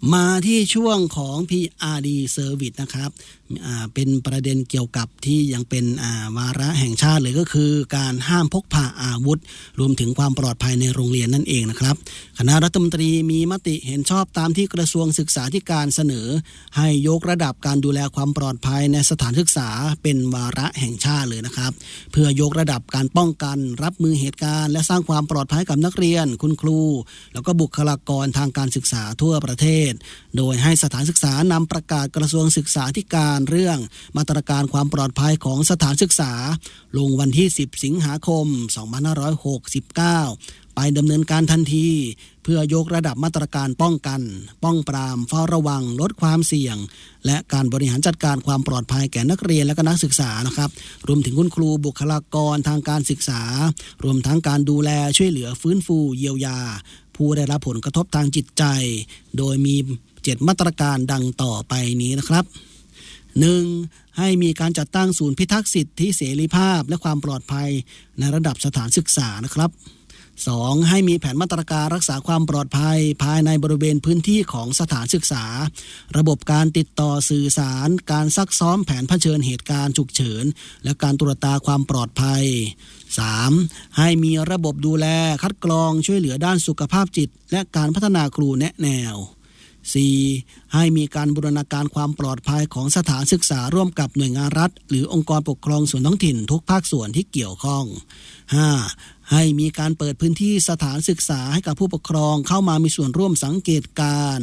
มาที่ช่วงของ PRD Service นะครับเป็นประเด็นเกี่ยวกับที่ยังเป็นวาระแห่งชาติเลยก็คือการห้ามพกพาอาวุธรวมถึงความปลอดภัยในโรงเรียนนั่นเองนะครับคณะรัฐมนตรีมีมติเห็นชอบตามที่กระทรวงศึกษาธิการเสนอให้ยกระดับการดูแลความปลอดภัยในสถานศึกษาเป็นวาระแห่งชาติเลยนะครับเพื่อยกระดับการป้องกันรับมือเหตุการณ์และสร้างความปลอดภัยกับนักเรียนคุณครูแล้วก็บุคลากรทางการศึกษาทั่วประเทศโดยให้สถานศึกษานำประกาศกระทรวงศึกษาธิการเรื่องมาตรการความปลอดภัยของสถานศึกษาลงวันที่10สิงหาคม2569ไปดำเนินการทันทีเพื่อยกระดับมาตรการป้องกันป้องปรามเฝ้าระวังลดความเสี่ยงและการบริหารจัดการความปลอดภัยแก่นักเรียนและก็นักศึกษานะครับรวมถึงคุณครูบุคลากรทางการศึกษารวมทั้งการดูแลช่วยเหลือฟื้นฟูเยียวยาผู้ได้รับผลกระทบทางจิตใจโดยมี7มาตรการดังต่อไปนี้นะครับ 1. ให้มีการจัดตั้งศูนย์พิทักษ์สิทธิเสรีภาพและความปลอดภัยในระดับสถานศึกษานะครับ 2. ให้มีแผนมาตรการรักษาความปลอดภัยภายในบริเวณพื้นที่ของสถานศึกษาระบบการติดต่อสื่อสารการซักซ้อมแผนเผชิญเหตุการณ์ฉุกเฉินและการตรวจตาความปลอดภัย 3. ให้มีระบบดูแลคัดกรองช่วยเหลือด้านสุขภาพจิตและการพัฒนาครูแนะแนว 4. ให้มีการบูรณาการความปลอดภัยของสถานศึกษาร่วมกับหน่วยงานรัฐหรือองค์กรปกครองส่วนท้องถิ่นทุกภาคส่วนที่เกี่ยวข้อง 5. ให้มีการเปิดพื้นที่สถานศึกษาให้กับผู้ปกครองเข้ามามีส่วนร่วมสังเกตการณ์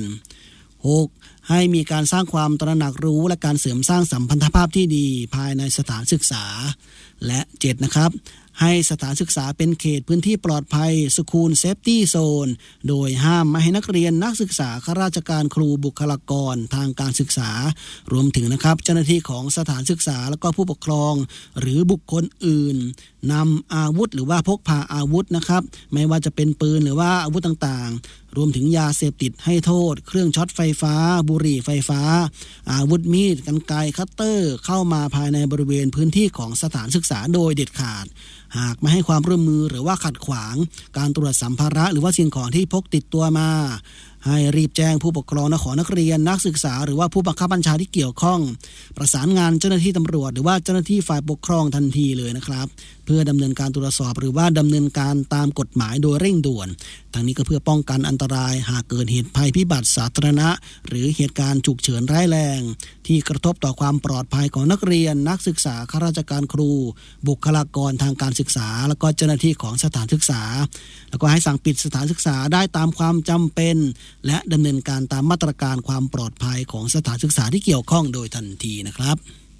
6. ให้มีการสร้างความตระหนักรู้และการเสริมสร้างสัมพันธภาพที่ดีภายในสถานศึกษาและ 7. นะครับให้สถานศึกษาเป็นเขตพื้นที่ปลอดภัย School Safety Zone โดยห้ามไม่ให้นักเรียนนักศึกษาข้าราชการครูบุคลากรทางการศึกษารวมถึงนะครับเจ้าหน้าที่ของสถานศึกษาและก็ผู้ปกครองหรือบุคคลอื่นนำอาวุธหรือว่าพกพาอาวุธนะครับไม่ว่าจะเป็นปืนหรือว่าอาวุธต่างๆรวมถึงยาเสพติดให้โทษเครื่องช็อตไฟฟ้าบุหรี่ไฟฟ้าอาวุธมีดกรรไกรคัตเตอร์เข้ามาภายในบริเวณพื้นที่ของสถานศึกษาโดยเด็ดขาดหากไม่ให้ความร่วมมือหรือว่าขัดขวางการตรวจสัมภาระหรือว่าสิ่งของที่พกติดตัวมาให้รีบแจ้งผู้ปกครองและขอนักเรียนนักศึกษาหรือว่าผู้บังคับบัญชาที่เกี่ยวข้องประสานงานเจ้าหน้าที่ตำรวจหรือว่าเจ้าหน้าที่ฝ่ายปกครองทันทีเลยนะครับเพื่อดำเนินการตรวจสอบหรือว่าดำเนินการตามกฎหมายโดยเร่งด่วนทั้งนี้ก็เพื่อป้องกันอันตรายหากเกิดเหตุภัยพิบัติสาธารณะหรือเหตุการณ์ฉุกเฉินร้ายแรงที่กระทบต่อความปลอดภัยของนักเรียนนักศึกษาข้าราชการครูบุคลากรทางการศึกษาแล้วก็เจ้าหน้าที่ของสถานศึกษาแล้วก็ให้สั่งปิดสถานศึกษาได้ตามความจำเป็นและดำเนินการตามมาตรการความปลอดภัยของสถานศึกษาที่เกี่ยวข้องโดยทันทีนะครับ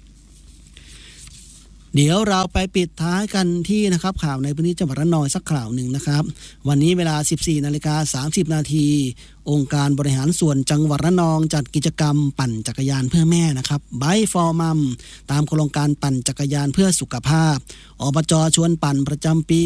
เดี๋ยวเราไปปิดท้ายกันที่นะครับข่าวในพื้นที่จังหวัดระนองสักข่าวหนึ่งนะครับวันนี้เวลา 14:30 น.องค์การบริหารส่วนจังหวัดระนองจัดกิจกรรมปั่นจักรยานเพื่อแม่นะครับ Bike for Mom ตามโครงการปั่นจักรยานเพื่อสุขภาพอบจ.ชวนปั่นประจำปี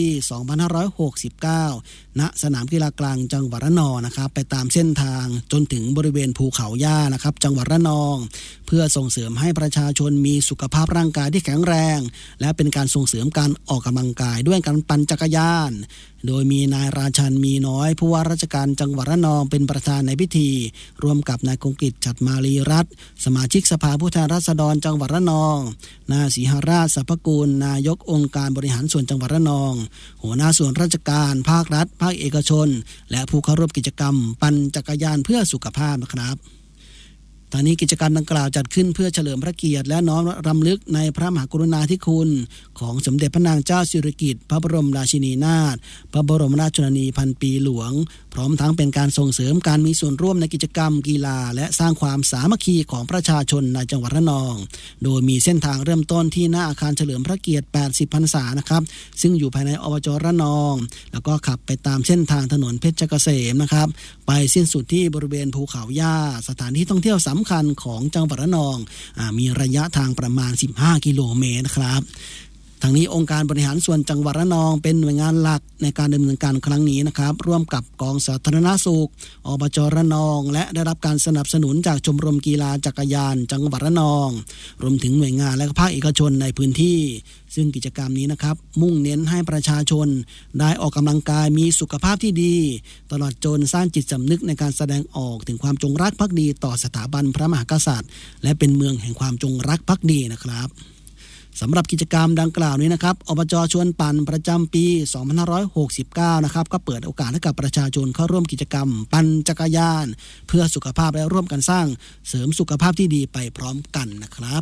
2569 ณ สนามกีฬากลางจังหวัดระนองนะครับไปตามเส้นทางจนถึงบริเวณภูเขาย่านะครับจังหวัดระนองเพื่อส่งเสริมให้ประชาชนมีสุขภาพร่างกายที่แข็งแรงและเป็นการส่งเสริมการออกกำลังกายด้วยการปั่นจักรยานโดยมีนายราชันมีน้อยผู้ว่าราชการจังหวัดระนองเป็นประธานในพิธีร่วมกับนายคงกิจฉัตรมาลีรัตน์สมาชิกสภาผู้แทนราษฎรจังหวัดระนองนายศรีหราชสรรพกุลนายกองค์การบริหารส่วนจังหวัดระนองหัวหน้าส่วนราชการภาครัฐภาคเอกชนและผู้เข้าร่วมกิจกรรมปั่นจักรยานเพื่อสุขภาพนะครับตอนนี้กิจกรรมดังกล่าวจัดขึ้นเพื่อเฉลิมพระเกียรติและน้อมรำลึกในพระมหากรุณาธิคุณของสมเด็จพระนางเจ้าสิริกิติ์พระบรมราชินีนาถพระบรมราชชนนีพันปีหลวงพร้อมทั้งเป็นการส่งเสริมการมีส่วนร่วมในกิจกรรมกีฬาและสร้างความสามัคคีของประชาชนในจังหวัดระนองโดยมีเส้นทางเริ่มต้นที่หน้าอาคารเฉลิมพระเกียรติ80 พรรษานะครับซึ่งอยู่ภายในอบจ.ระนองแล้วก็ขับไปตามเส้นทางถนนเพชรเกษมนะครับไปสิ้นสุดที่บริเวณภูเขาย่าสถานที่ท่องเที่ยวสำคัญของจังหวัดระนองมีระยะทางประมาณ15 กิโลเมตรนะครับทางนี้องค์การบริหารส่วนจังหวัดระนองเป็นหน่วยงานหลักในการดำเนินการครั้งนี้นะครับร่วมกับกองสาธารณสุขอบจระนองและได้รับการสนับสนุนจากชมรมกีฬาจักรยานจังหวัดระนองรวมถึงหน่วยงานและภาคเอกชนในพื้นที่ซึ่งกิจกรรมนี้นะครับมุ่งเน้นให้ประชาชนได้ออกกำลังกายมีสุขภาพที่ดีตลอดจนสร้างจิตสำนึกในการแสดงออกถึงความจงรักภักดีต่อสถาบันพระมหากษัตริย์และเป็นเมืองแห่งความจงรักภักดีนะครับสำหรับกิจกรรมดังกล่าวนี้นะครับอบจ.ชวนปั่นประจำปี 2569 นะครับก็เปิดโอกาสให้กับประชาชนเข้าร่วมกิจกรรมปั่นจักรยานเพื่อสุขภาพและร่วมกันสร้างเสริมสุขภาพที่ดีไปพร้อมกันนะครับ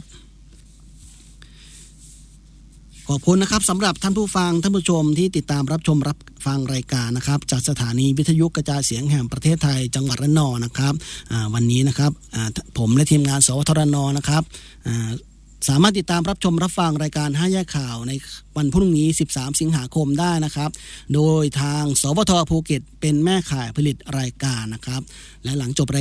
ขอบคุณนะครับสำหรับท่านผู้ฟังท่านผู้ชมที่ติดตามรับชมรับฟังรายการนะครับจากสถานีวิทยุกระจายเสียงแห่งประเทศไทยจังหวัดระนองนะครับวันนี้นะครับผมและทีมงานสวทรนนะครับสามารถติดตามรับชมรับฟังรายการ5แยกข่าวในวันพรุ่งนี้13สิงหาคมได้นะครับโดยทางสวทภูเก็ตเป็นแม่ข่ายผลิตรายการนะครับและหลังจบราย